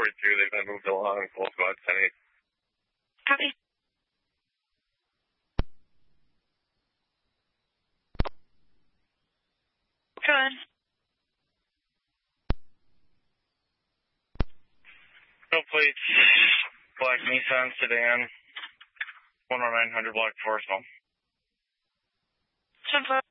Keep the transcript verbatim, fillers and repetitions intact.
forty-two, they've been moved along. Full squad, ten eight. Copy. Go ahead. No plates, black Nissan sedan, one oh nine hundred block Forest Home. ten five.